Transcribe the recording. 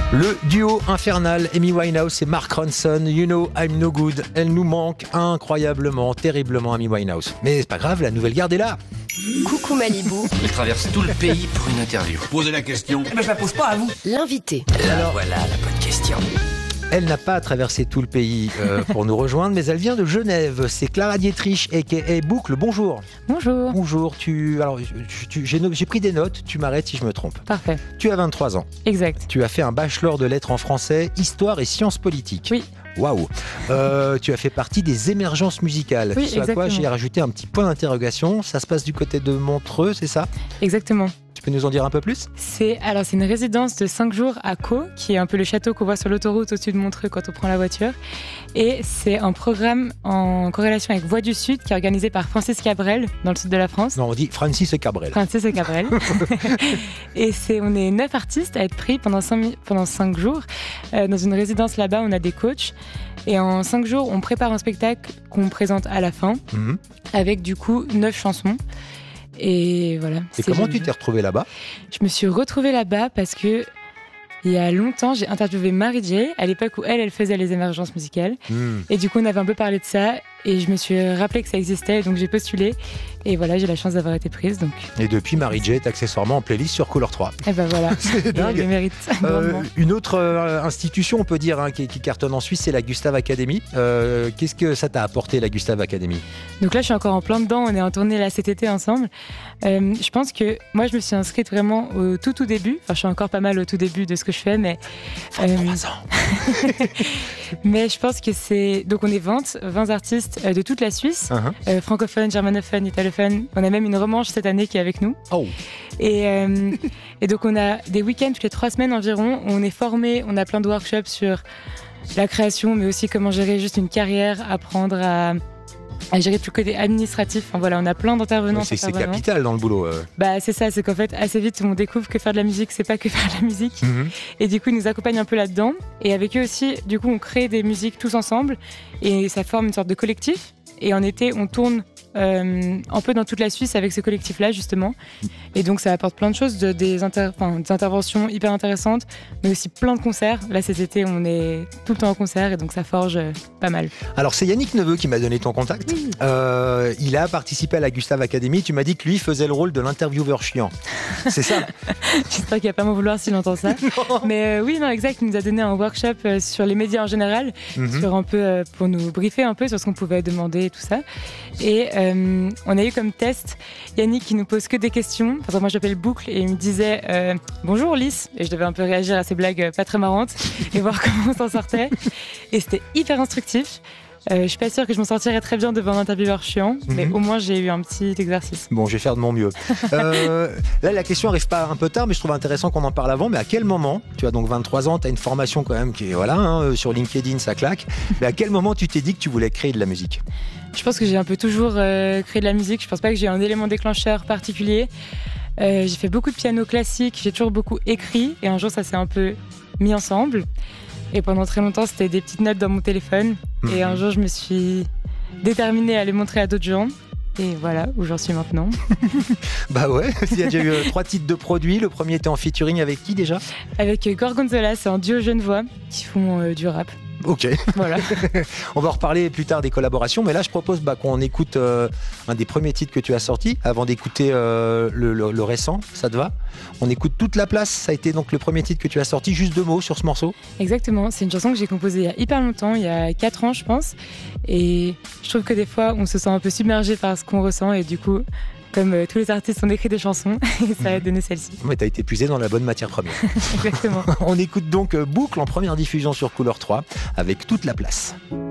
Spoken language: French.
Le duo infernal Amy Winehouse et Mark Ronson, You Know I'm No Good. Elle nous manque incroyablement, terriblement, Amy Winehouse. Mais c'est pas grave, la nouvelle garde est là. Coucou Malibu. Elle traverse tout le pays pour une interview. Posez la question. Mais je la pose pas à vous. L'invité. Alors voilà la bonne question. Elle n'a pas traversé tout le pays pour nous rejoindre, mais elle vient de Genève. C'est Clara Dietrich, a.k.a. Boucle. Bonjour. Bonjour. Bonjour. J'ai pris des notes, tu m'arrêtes si je me trompe. Parfait. Tu as 23 ans. Exact. Tu as fait un bachelor de lettres en français, histoire et sciences politiques. Oui. Waouh. Tu as fait partie des émergences musicales. Oui, Ce à quoi j'ai rajouté un petit point d'interrogation. Ça se passe du côté de Montreux, c'est ça ? Exactement. Tu peux nous en dire un peu plus ? C'est une résidence de 5 jours à Caux, qui est un peu le château qu'on voit sur l'autoroute au-dessus de Montreux quand on prend la voiture. Et c'est un programme en corrélation avec Voix du Sud, qui est organisé par Francis Cabrel, dans le sud de la France. Non, on dit Francis Cabrel. Francis Cabrel. Et on est 9 artistes à être pris pendant 5 jours. Dans une résidence là-bas, on a des coachs. Et en 5 jours, on prépare un spectacle qu'on présente à la fin, avec du coup 9 chansons. Et voilà. Et comment tu t'es retrouvée là-bas ? Je me suis retrouvée là-bas parce que il y a longtemps, j'ai interviewé Marie-J à l'époque où elle faisait les émergences musicales. Et du coup, on avait un peu parlé de ça et je me suis rappelé que ça existait, donc j'ai postulé. Et voilà, j'ai la chance d'avoir été prise. Donc. Et depuis, Marie-J est accessoirement en playlist sur Couleur 3. Et ben voilà, c'est dingue. Elle le mérite. Une autre institution, on peut dire, qui cartonne en Suisse, c'est la Gustave Academy. Qu'est-ce que ça t'a apporté, la Gustave Academy ? Donc là, je suis encore en plein dedans. On est en tournée là cet été ensemble. Je pense que moi, je me suis inscrite vraiment au tout début. Enfin, je suis encore pas mal au tout début de ce que je fais, mais 23 ans. Mais je pense que c'est... Donc on est 20 artistes de toute la Suisse, francophones, germanophones, italophones. On a même une remanche cette année qui est avec nous. Oh. Et donc on a des week-ends toutes les 3 semaines environ. On est formés, on a plein de workshops sur la création, mais aussi comment gérer juste une carrière, apprendre à gérer tout le côté administratif. Enfin, voilà, on a plein d'intervenants. C'est capital dans le boulot. Bah, c'est ça, c'est qu'en fait, assez vite, on découvre que faire de la musique, c'est pas que faire de la musique. Et du coup, ils nous accompagnent un peu là-dedans. Et avec eux aussi, du coup, on crée des musiques tous ensemble. Et ça forme une sorte de collectif. Et en été, on tourne un peu dans toute la Suisse avec ce collectif-là, justement. Et donc, ça apporte plein de choses, des interventions hyper intéressantes, mais aussi plein de concerts. Là, cet été, on est tout le temps en concert et donc ça forge pas mal. Alors, c'est Yannick Neveu qui m'a donné ton contact. Oui. Il a participé à la Gustave Academy. Tu m'as dit que lui faisait le rôle de l'intervieweur chiant. C'est ça ? J'espère qu'il va pas m'en vouloir s'il entend ça. Mais oui, non, exact. Il nous a donné un workshop sur les médias en général, sur un peu, pour nous briefer un peu sur ce qu'on pouvait demander et tout ça. Et on a eu comme test Yannick qui nous pose que des questions. Enfin, moi, j'appelle Boucle et il me disait bonjour Lys. Et je devais un peu réagir à ces blagues pas très marrantes et voir comment on s'en sortait. Et c'était hyper instructif. Je suis pas sûre que je m'en sortirais très bien devant un intervieweur chiant, mais au moins j'ai eu un petit exercice. Bon, je vais faire de mon mieux. Là, la question arrive pas un peu tard, mais je trouve intéressant qu'on en parle avant. Mais à quel moment, tu as donc 23 ans, tu as une formation quand même qui est, sur LinkedIn, ça claque. Mais à quel moment tu t'es dit que tu voulais créer de la musique ? Je pense que j'ai un peu toujours créé de la musique. Je pense pas que j'ai un élément déclencheur particulier. J'ai fait beaucoup de piano classique, j'ai toujours beaucoup écrit. Et un jour, ça s'est un peu mis ensemble. Et pendant très longtemps, c'était des petites notes dans mon téléphone. Et un jour, je me suis déterminée à les montrer à d'autres gens. Et voilà, où j'en suis maintenant. Bah ouais, il y a déjà eu 3 titres de produits. Le premier était en featuring avec qui déjà ? Avec Gorgonzola, c'est un duo genevois qui font du rap. Ok. Voilà. On va en reparler plus tard des collaborations, mais là je propose qu'on écoute un des premiers titres que tu as sorti avant d'écouter le récent. Ça te va ? On écoute Toute la place. Ça a été donc le premier titre que tu as sorti. Juste 2 mots sur ce morceau. Exactement. C'est une chanson que j'ai composée il y a hyper longtemps, il y a 4 ans je pense. Et je trouve que des fois on se sent un peu submergé par ce qu'on ressent et du coup, comme tous les artistes ont écrit des chansons, et ça a donné celle-ci. Mais t'as été puisé dans la bonne matière première. Exactement. On écoute donc Boucle en première diffusion sur Couleur 3 avec Toute la place.